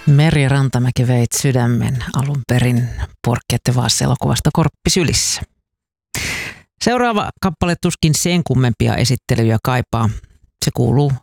Merja Rantamäki veit sydämen alun perin Porkkiette Vaas-elokuvasta Korppi sylissä. Seuraava kappale tuskin sen kummempia esittelyjä kaipaa. Se kuuluu